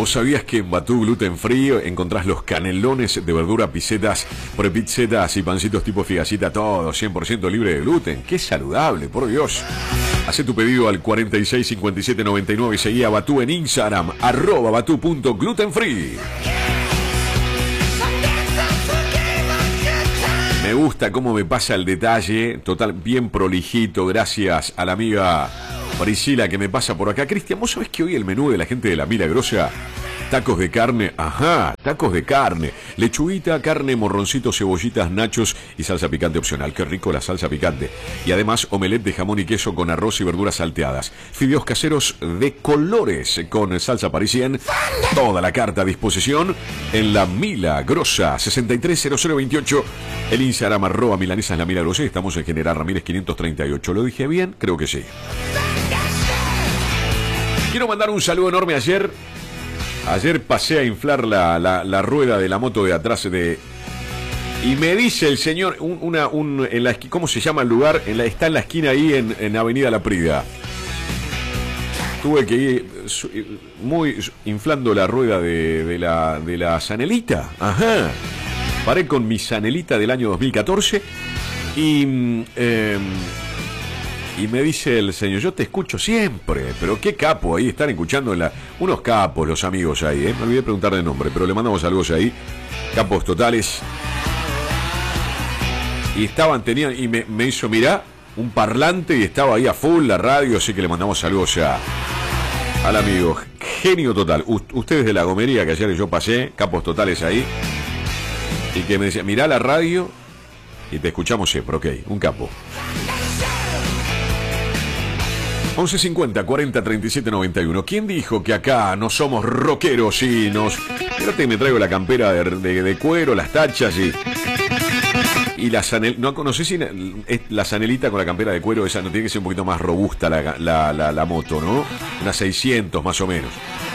¿Vos sabías que en Batú Gluten Free encontrás los canelones de verdura, pisetas, prepizzetas y pancitos tipo figacita, todo 100% libre de gluten? ¡Qué saludable, por Dios! Hacé tu pedido al 465799 y seguí a Batú en Instagram, @batú.glutenfree. Me gusta cómo me pasa el detalle, total, bien prolijito, gracias a la amiga Priscila que me pasa por acá. Cristian, ¿vos sabés que hoy el menú de la gente de La Milagrosa? Tacos de carne, ajá, tacos de carne, lechuguita, carne, morroncitos, cebollitas, nachos y salsa picante opcional. Qué rico la salsa picante. Y además omelette de jamón y queso con arroz y verduras salteadas. Fideos caseros de colores con salsa parisien. Toda la carta a disposición en La Milagrosa, 630028. El Instagram @milanesas La Milagrosa. Estamos en General Ramírez 538. ¿Lo dije bien? Creo que sí. Quiero mandar un saludo enorme ayer. Ayer pasé a inflar la rueda de la moto de atrás y me dice el señor, ¿cómo se llama el lugar? Está en la esquina ahí en Avenida La Prida. Tuve que ir inflando la rueda de la Sanelita. Ajá. Paré con mi Sanelita del año 2014 y me dice el señor, yo te escucho siempre, pero qué capo, ahí están escuchando unos capos los amigos ahí, me olvidé de preguntarle el nombre, pero le mandamos saludos ahí, capos totales. Y me hizo, mirá, un parlante y estaba ahí a full la radio, así que le mandamos saludos al amigo, genio total. Ustedes de La Gomería, que ayer yo pasé, capos totales ahí, y que me decía, mirá la radio y te escuchamos siempre, ok, un capo. 1150 40 37 91. ¿Quién dijo que acá no somos rockeros y nos... Fíjate, me traigo la campera de cuero, las tachas y la Sanel... No sé si la Sanelita con la campera de cuero, esa no tiene que ser un poquito más robusta la moto, ¿no? Unas 600 más o menos.